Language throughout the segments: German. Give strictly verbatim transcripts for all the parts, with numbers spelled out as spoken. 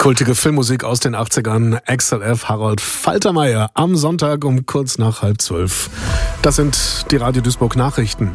Kultige Filmmusik aus den achtzigern. X L F Harold Faltermeier am Sonntag um kurz nach halb zwölf. Das sind die Radio Duisburg Nachrichten.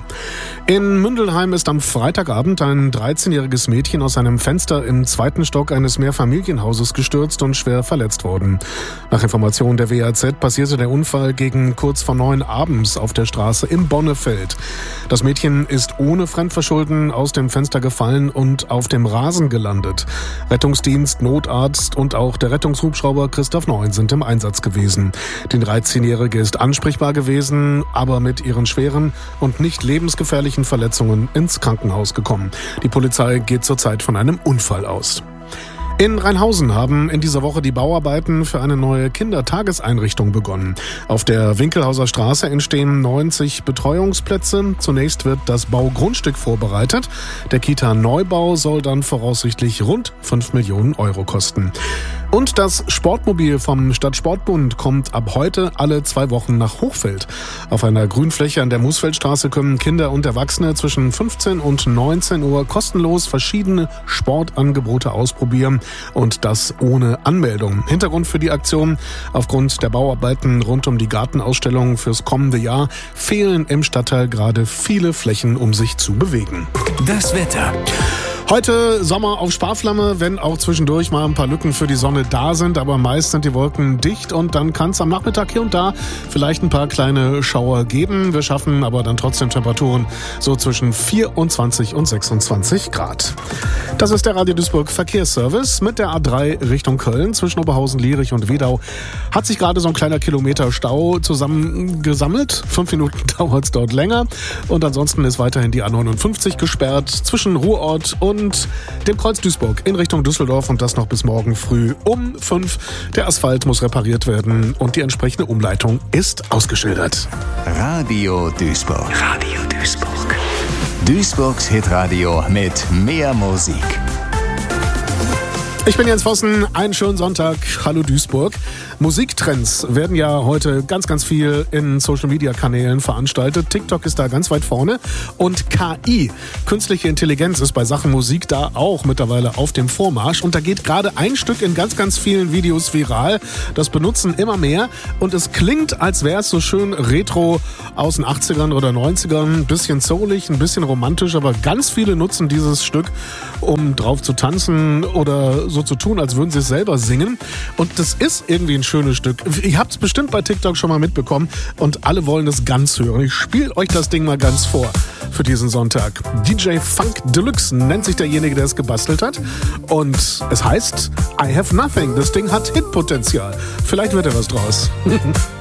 In Mündelheim ist am Freitagabend ein dreizehnjähriges Mädchen aus einem Fenster im zweiten Stock eines Mehrfamilienhauses gestürzt und schwer verletzt worden. Nach Informationen der W A Z passierte der Unfall gegen kurz vor neun abends auf der Straße im Bonnefeld. Das Mädchen ist ohne Fremdverschulden aus dem Fenster gefallen und auf dem Rasen gelandet. Rettungsdienst, Notarzt und auch der Rettungshubschrauber Christoph Neun sind im Einsatz gewesen. Die dreizehnjährige ist ansprechbar gewesen, aber mit ihren schweren und nicht lebensgefährlichen Verletzungen ins Krankenhaus gekommen. Die Polizei geht zurzeit von einem Unfall aus. In Rheinhausen haben in dieser Woche die Bauarbeiten für eine neue Kindertageseinrichtung begonnen. Auf der Winkelhauser Straße entstehen neunzig Betreuungsplätze. Zunächst wird das Baugrundstück vorbereitet. Der Kita-Neubau soll dann voraussichtlich rund fünf Millionen Euro kosten. Und das Sportmobil vom Stadtsportbund kommt ab heute alle zwei Wochen nach Hochfeld. Auf einer Grünfläche an der Moosfeldstraße können Kinder und Erwachsene zwischen fünfzehn und neunzehn Uhr kostenlos verschiedene Sportangebote ausprobieren und das ohne Anmeldung. Hintergrund für die Aktion: Aufgrund der Bauarbeiten rund um die Gartenausstellung fürs kommende Jahr fehlen im Stadtteil gerade viele Flächen, um sich zu bewegen. Das Wetter. Heute Sommer auf Sparflamme, wenn auch zwischendurch mal ein paar Lücken für die Sonne da sind, aber meist sind die Wolken dicht und dann kann es am Nachmittag hier und da vielleicht ein paar kleine Schauer geben. Wir schaffen aber dann trotzdem Temperaturen so zwischen vierundzwanzig und sechsundzwanzig Grad. Das ist der Radio Duisburg Verkehrsservice mit der A drei Richtung Köln zwischen Oberhausen, Lierich und Wedau. Hat sich gerade so ein kleiner Kilometer Stau zusammengesammelt. Fünf Minuten dauert es dort länger. Und ansonsten ist weiterhin die A neunundfünfzig gesperrt zwischen Ruhrort und und dem Kreuz Duisburg in Richtung Düsseldorf und das noch bis morgen früh um fünf. Der Asphalt muss repariert werden und die entsprechende Umleitung ist ausgeschildert. Radio Duisburg. Radio Duisburg. Duisburgs Hitradio mit mehr Musik. Ich bin Jens Vossen, einen schönen Sonntag. Hallo Duisburg. Musiktrends werden ja heute ganz, ganz viel in Social-Media-Kanälen veranstaltet. TikTok ist da ganz weit vorne und K I, künstliche Intelligenz, ist bei Sachen Musik da auch mittlerweile auf dem Vormarsch. Und da geht gerade ein Stück in ganz, ganz vielen Videos viral. Das benutzen immer mehr und es klingt, als wäre es so schön retro aus den achtzigern oder neunzigern. Ein bisschen soulig, ein bisschen romantisch, aber ganz viele nutzen dieses Stück, um drauf zu tanzen oder so zu tun, als würden sie es selber singen. Und das ist irgendwie ein schönes Stück. Ihr habt es bestimmt bei TikTok schon mal mitbekommen und alle wollen es ganz hören. Ich spiele euch das Ding mal ganz vor für diesen Sonntag. D J Funk Deluxe nennt sich derjenige, der es gebastelt hat. Und es heißt I Have Nothing. Das Ding hat Hitpotenzial. Vielleicht wird ja was draus.